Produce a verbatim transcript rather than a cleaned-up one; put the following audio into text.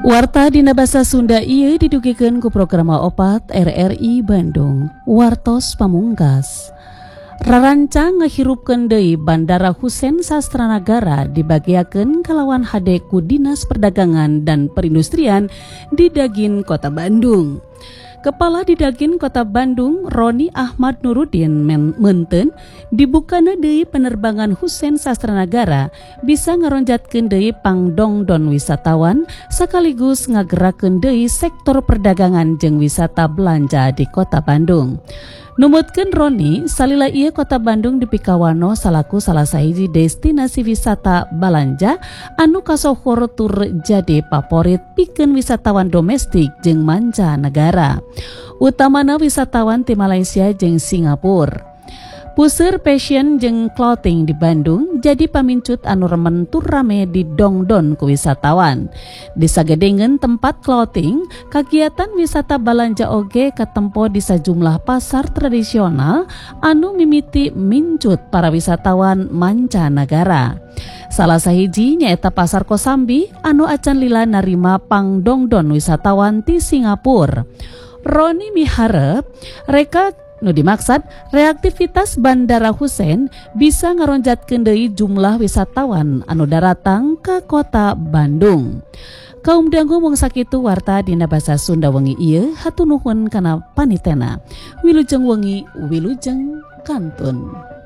Warta dina basa Sunda ieu didugikeun ku programa opat R R I Bandung. Wartos pamungkas. Rarancang ngahirupkeun deui Bandara Husein Sastranagara dibagiakeun kalawan hade ku Dinas Perdagangan dan Perindustrian di Dagin Kota Bandung. Kepala Didagin Kota Bandung, Roni Ahmad Nuruddin menten, dibukana deui penerbangan Husein Sastranagara bisa ngaronjatkeun deui pangdongdon wisatawan sakaligus ngagerakeun deui sektor perdagangan jeung wisata belanja di Kota Bandung. Numutkeun Roni, salila ieu Kota Bandung dipikawano salaku salah sahiji destinasi wisata balanja anu kasohor tur jadi favorit pikeun wisatawan domestik jeung mancanagara. Utamana wisatawan ti Malaysia jeung Singapura. Puseur fashion jeung clothing di Bandung jadi pamincut anu remen tur rame di dongdon ku wisatawan. Di sagedengeun tempat clothing, kagiatan wisata balanja oge katempo di sajumlah pasar tradisional anu mimiti mincut para wisatawan mancanagara. Salah sahiji nyaeta Pasar Kosambi anu acan lila narima pangdongdon wisatawan ti Singapura. Roni miharep reka nu dimaksud reaktivitas Bandara Husein bisa ngaronjatkeun deui jumlah wisatawan anu daratang ka Kota Bandung. Kaum dangu mung sakitu warta dina basa Sunda wengi ieu hatur nuhun kana panitena. Wilujeng wengi wilujeng kantun.